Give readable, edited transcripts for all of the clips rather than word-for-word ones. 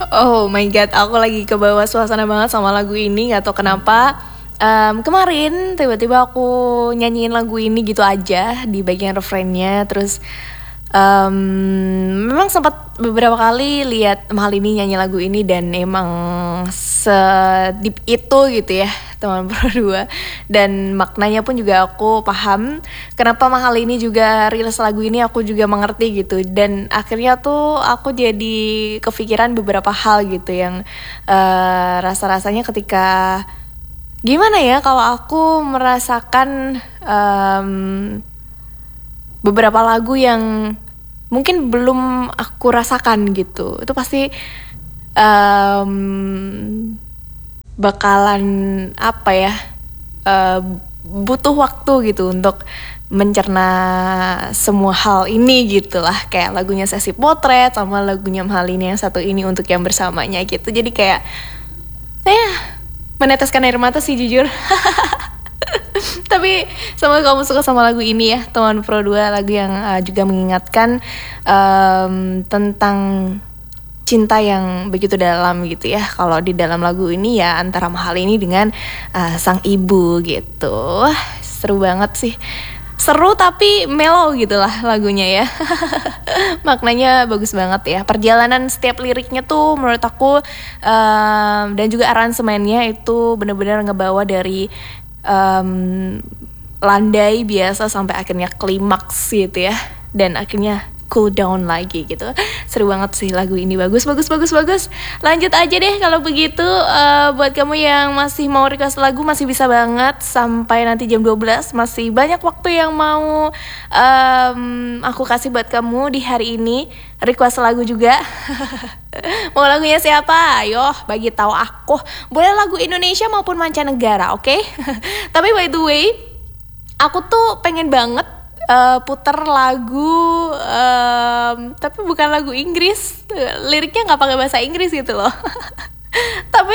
Oh my god, aku lagi ke bawah suasana banget sama lagu ini. Gak tau kenapa kemarin tiba-tiba aku nyanyiin lagu ini gitu aja di bagian refrainnya. Terus memang sempat beberapa kali lihat Mahalini nyanyi lagu ini, dan emang sedip itu gitu ya teman berdua. Dan maknanya pun juga aku paham kenapa Mahalini juga rilis lagu ini, aku juga mengerti gitu. Dan akhirnya tuh aku jadi kepikiran beberapa hal gitu yang rasa-rasanya ketika gimana ya kalau aku merasakan beberapa lagu yang mungkin belum aku rasakan gitu. Itu pasti bakalan apa ya, butuh waktu gitu untuk mencerna semua hal ini gitu lah. Kayak lagunya Sesi Potret sama lagunya Mahalini yang satu ini Untuk Yang Bersamanya gitu. Jadi kayak meneteskan air mata sih jujur. Tapi semoga kamu suka sama lagu ini ya teman Pro 2. Lagu yang juga mengingatkan tentang cinta yang begitu dalam gitu ya. Kalau di dalam lagu ini ya antara Mahalini dengan sang ibu gitu. Seru banget sih. Seru tapi mellow gitu lah lagunya ya. Maknanya bagus banget ya. Perjalanan setiap liriknya tuh menurut aku dan juga aransemennya itu benar-benar ngebawa dari landai biasa sampai akhirnya klimaks gitu ya. Dan akhirnya cool down lagi gitu. Seru banget sih lagu ini. Bagus. Lanjut aja deh kalau begitu. Buat kamu yang masih mau request lagu masih bisa banget sampai nanti jam 12. Masih banyak waktu yang mau aku kasih buat kamu di hari ini. Request lagu juga. Mau lagunya siapa? Ayo bagi tahu aku. Boleh lagu Indonesia maupun mancanegara, oke? Tapi by the way, aku tuh pengen banget puter lagu tapi bukan lagu Inggris, liriknya nggak pakai bahasa Inggris gitu loh. Tapi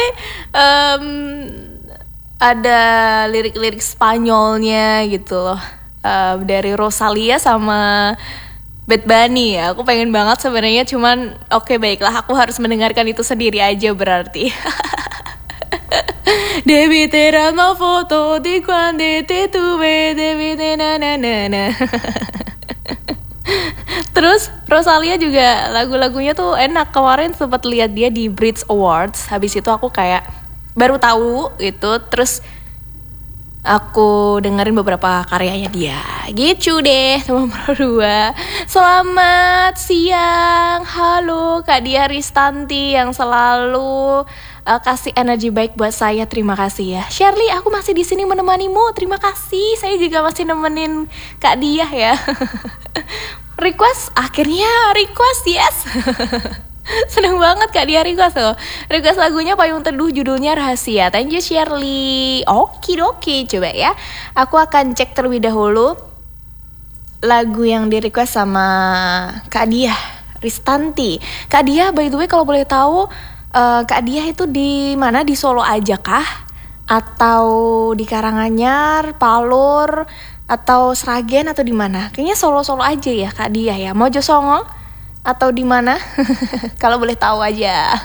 ada lirik-lirik Spanyolnya gitu loh, dari Rosalia sama Bad Bunny ya. Aku pengen banget sebenarnya, cuman oke, baiklah, aku harus mendengarkan itu sendiri aja berarti. Debí tirar una foto de cuando te tuve, debí na na na na. Terus Rosalia juga lagu-lagunya tuh enak. Kemarin sempat lihat dia di Brit Awards. Habis itu aku kayak baru tahu gitu. Terus aku dengerin beberapa karyanya dia. Gitu deh teman Pro 2. Selamat siang. Halo Kak Dia Ristanti yang selalu kasih energi baik buat saya. Terima kasih ya. Shirley, aku masih di sini menemanimu. Terima kasih. Saya juga masih nemenin Kak Dia ya. Request, akhirnya request, yes. Seneng banget Kak Dia request loh. Request lagunya Payung Teduh, judulnya Rahasia. Thank you Shirley. Oke, coba ya. Aku akan cek terlebih dahulu lagu yang di request sama Kak Dia Ristanti. Kak Dia, by the way kalau boleh tahu, Kak Dia itu di mana? Di Solo aja kah? Atau di Karanganyar, Palur, atau Sragen, atau di mana? Kayaknya Solo aja ya Kak Dia ya. Mojosongo atau di mana? Kalau boleh tahu aja.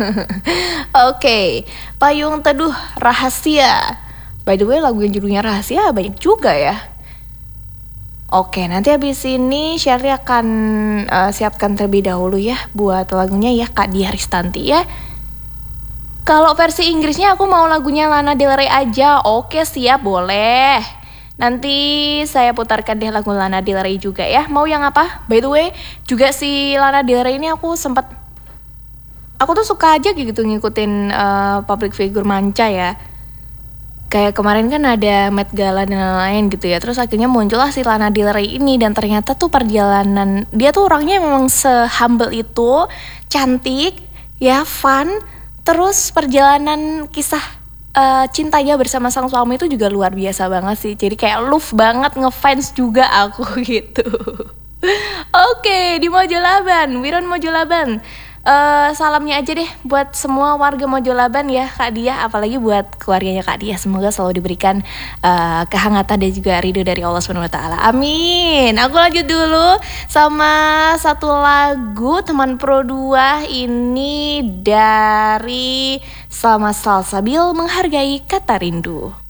Oke, Payung Teduh Rahasia. By the way lagu yang judulnya Rahasia banyak juga ya. Oke, nanti habis ini Shirley akan siapkan terlebih dahulu ya buat lagunya ya Kak Dia Ristanti ya. Kalau versi Inggrisnya aku mau lagunya Lana Del Rey aja. Oke, siap, boleh. Nanti saya putarkan deh lagu Lana Del Rey juga ya. Mau yang apa? By the way, juga si Lana Del Rey ini aku tuh suka aja gitu ngikutin public figure manca ya. Kayak kemarin kan ada Met Gala dan lain-lain gitu ya. Terus akhirnya muncullah si Lana Del Rey ini. Dan ternyata tuh perjalanan dia tuh orangnya memang se-humble itu. Cantik, ya fun. Terus perjalanan kisah cintanya bersama sang suami itu juga luar biasa banget sih. Jadi kayak love banget, ngefans juga aku gitu. Oke, di Mojolaban, Wiron Mojolaban. Salamnya aja deh buat semua warga Mojolaban ya Kak Diah, apalagi buat keluarganya Kak Diah, semoga selalu diberikan kehangatan dan juga ridho dari Allah SWT. Amin. Aku lanjut dulu sama satu lagu Teman Pro 2 ini dari Salma Salsabil, Menghargai Kata Rindu.